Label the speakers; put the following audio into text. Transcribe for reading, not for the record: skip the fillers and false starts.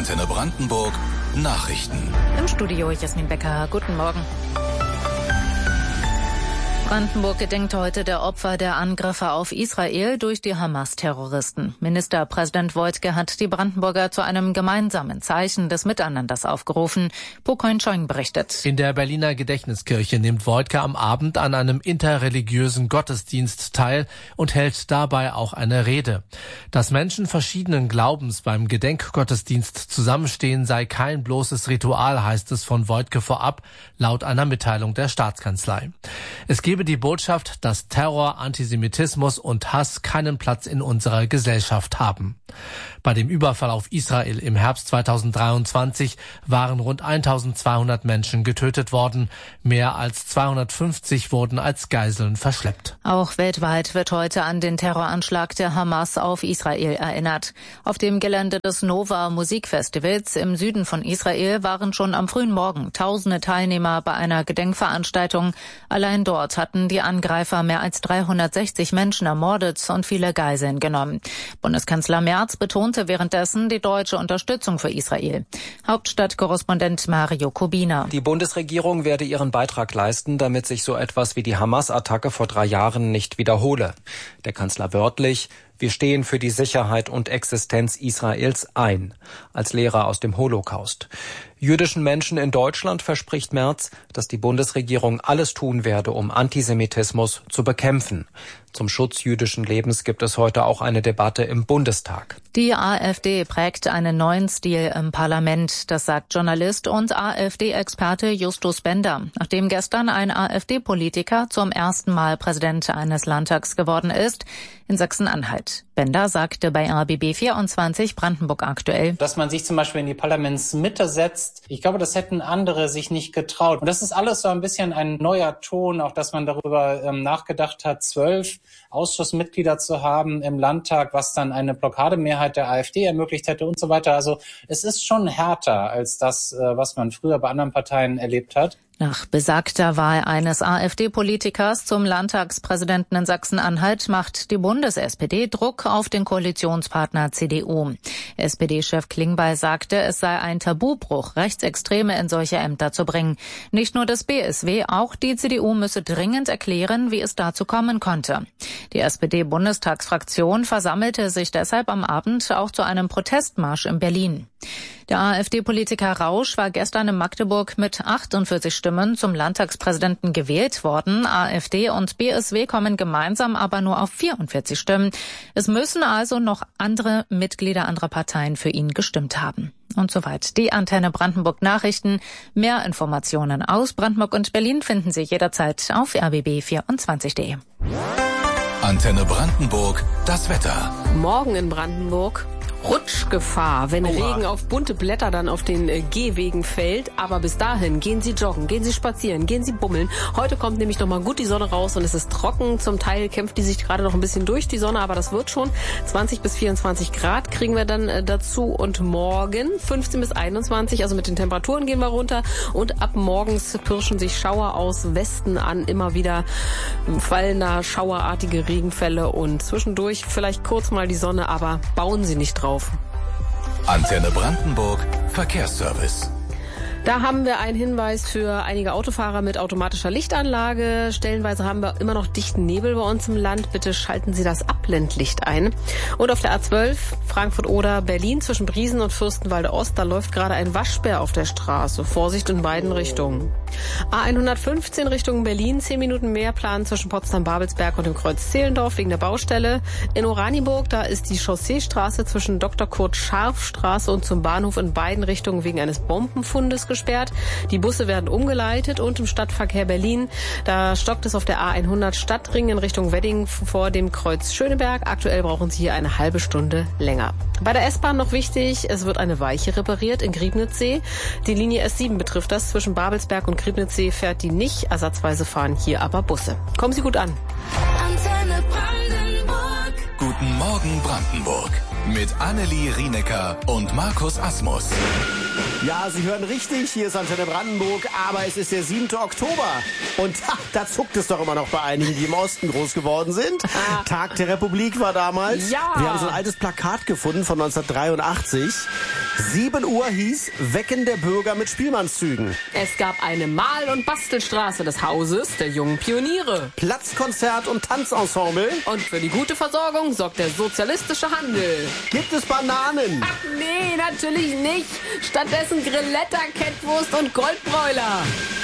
Speaker 1: Antenne Brandenburg Nachrichten.
Speaker 2: Im Studio Jasmin Becker. Guten Morgen. Brandenburg gedenkt heute der Opfer der Angriffe auf Israel durch die Hamas-Terroristen. Ministerpräsident Woidke hat die Brandenburger zu einem gemeinsamen Zeichen des Miteinanders aufgerufen. Po Coin berichtet.
Speaker 3: In der Berliner Gedächtniskirche nimmt Woidke am Abend an einem interreligiösen Gottesdienst teil und hält dabei auch eine Rede. Dass Menschen verschiedenen Glaubens beim Gedenkgottesdienst zusammenstehen, sei kein bloßes Ritual, heißt es von Woidke vorab, laut einer Mitteilung der Staatskanzlei. Es gebe die Botschaft, dass Terror, Antisemitismus und Hass keinen Platz in unserer Gesellschaft haben. Bei dem Überfall auf Israel im Herbst 2023 waren rund 1200 Menschen getötet worden. Mehr als 250 wurden als Geiseln verschleppt.
Speaker 2: Auch weltweit wird heute an den Terroranschlag der Hamas auf Israel erinnert. Auf dem Gelände des Nova Musikfestivals im Süden von Israel waren schon am frühen Morgen tausende Teilnehmer bei einer Gedenkveranstaltung. Allein dort hatten die Angreifer mehr als 360 Menschen ermordet und viele Geiseln genommen. Bundeskanzler Merz betonte währenddessen die deutsche Unterstützung für Israel. Hauptstadtkorrespondent Mario Kubina.
Speaker 4: Die Bundesregierung werde ihren Beitrag leisten, damit sich so etwas wie die Hamas-Attacke vor 3 Jahren nicht wiederhole. Der Kanzler wörtlich: Wir stehen für die Sicherheit und Existenz Israels ein, als Lehrer aus dem Holocaust. Jüdischen Menschen in Deutschland verspricht Merz, dass die Bundesregierung alles tun werde, um Antisemitismus zu bekämpfen. Zum Schutz jüdischen Lebens gibt es heute auch eine Debatte im Bundestag.
Speaker 2: Die AfD prägt einen neuen Stil im Parlament, das sagt Journalist und AfD-Experte Justus Bender, nachdem gestern ein AfD-Politiker zum ersten Mal Präsident eines Landtags geworden ist, in Sachsen-Anhalt. Bender sagte bei RBB 24 Brandenburg aktuell:
Speaker 5: Dass man sich zum Beispiel in die Parlamentsmitte setzt, ich glaube, das hätten andere sich nicht getraut. Und das ist alles so ein bisschen ein neuer Ton, auch dass man darüber nachgedacht hat, 12 Ausschussmitglieder zu haben im Landtag, was dann eine Blockademehrheit der AfD ermöglicht hätte und so weiter. Also es ist schon härter als das, was man früher bei anderen Parteien erlebt hat.
Speaker 2: Nach besagter Wahl eines AfD-Politikers zum Landtagspräsidenten in Sachsen-Anhalt macht die Bundes-SPD Druck auf den Koalitionspartner CDU. SPD-Chef Klingbeil sagte, es sei ein Tabubruch, Rechtsextreme in solche Ämter zu bringen. Nicht nur das BSW, auch die CDU müsse dringend erklären, wie es dazu kommen konnte. Die SPD-Bundestagsfraktion versammelte sich deshalb am Abend auch zu einem Protestmarsch in Berlin. Der AfD-Politiker Rausch war gestern in Magdeburg mit 48 Stimmen zum Landtagspräsidenten gewählt worden. AfD und BSW kommen gemeinsam aber nur auf 44 Stimmen. Es müssen also noch andere Mitglieder anderer Parteien für ihn gestimmt haben. Und soweit die Antenne Brandenburg Nachrichten. Mehr Informationen aus Brandenburg und Berlin finden Sie jederzeit auf rbb24.de.
Speaker 1: Antenne Brandenburg, das Wetter.
Speaker 6: Morgen in Brandenburg Rutschgefahr, wenn Regen auf bunte Blätter dann auf den Gehwegen fällt. Aber bis dahin gehen Sie joggen, gehen Sie spazieren, gehen Sie bummeln. Heute kommt nämlich noch mal gut die Sonne raus und es ist trocken. Zum Teil kämpft die sich gerade noch ein bisschen durch die Sonne, aber das wird schon. 20 bis 24 Grad kriegen wir dann dazu. Und morgen 15 bis 21, also mit den Temperaturen gehen wir runter. Und ab morgens pirschen sich Schauer aus Westen an. Immer wieder fallen da schauerartige Regenfälle und zwischendurch vielleicht kurz mal die Sonne, aber bauen Sie nicht drauf.
Speaker 1: Antenne Brandenburg Verkehrsservice.
Speaker 6: Da haben wir einen Hinweis für einige Autofahrer mit automatischer Lichtanlage. Stellenweise haben wir immer noch dichten Nebel bei uns im Land. Bitte schalten Sie das Abblendlicht ein. Und auf der A12 Frankfurt-Oder Berlin zwischen Briesen und Fürstenwalde Ost, da läuft gerade ein Waschbär auf der Straße. Vorsicht in beiden Richtungen. A115 Richtung Berlin, 10 Minuten mehr planen zwischen Potsdam-Babelsberg und dem Kreuz Zehlendorf wegen der Baustelle. In Oranienburg, da ist die Chausseestraße zwischen Dr. Kurt-Scharf-Straße und zum Bahnhof in beiden Richtungen wegen eines Bombenfundes gesperrt. Die Busse werden umgeleitet und im Stadtverkehr Berlin, da stockt es auf der A100 Stadtring in Richtung Wedding vor dem Kreuz Schöneberg. Aktuell brauchen Sie hier eine halbe Stunde länger. Bei der S-Bahn noch wichtig, es wird eine Weiche repariert in Griebnitzsee. Die Linie S7 betrifft das. Zwischen Babelsberg und Griebnitzsee fährt die nicht. Ersatzweise fahren hier aber Busse. Kommen Sie gut an.
Speaker 1: Antenne Brandenburg. Guten Morgen Brandenburg. Mit Annelie Rienecker und Markus Asmus.
Speaker 7: Ja, Sie hören richtig, hier ist Antenne Brandenburg, aber es ist der 7. Oktober. Und da zuckt es doch immer noch bei einigen, die im Osten groß geworden sind. Tag der Republik war damals.
Speaker 6: Ja.
Speaker 7: Wir haben so ein altes Plakat gefunden von 1983. 7 Uhr hieß Wecken der Bürger mit Spielmannszügen.
Speaker 6: Es gab eine Mal- und Bastelstraße des Hauses der jungen Pioniere.
Speaker 7: Platzkonzert und Tanzensemble.
Speaker 6: Und für die gute Versorgung sorgt der sozialistische Handel.
Speaker 7: Gibt es Bananen?
Speaker 6: Ach nee, natürlich nicht. Stattdessen Grilletta, Kettwurst und Goldbräuler.